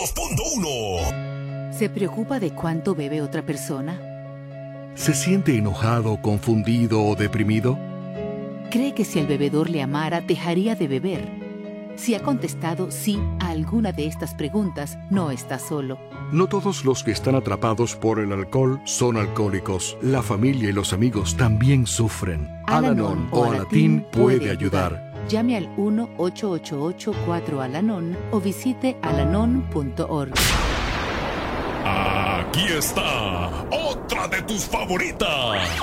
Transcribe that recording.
92.1. ¿Se preocupa de cuánto bebe otra persona? ¿Se siente enojado, confundido o deprimido? ¿Cree que si el bebedor le amara, dejaría de beber? Si ha contestado sí a alguna de estas preguntas, no está solo. No todos los que están atrapados por el alcohol son alcohólicos. La familia y los amigos también sufren. Al-Anon o Alatín puede ayudar. Llame al 1-888-4-ALANON o visite alanon.org. Aquí está otra de tus favoritas.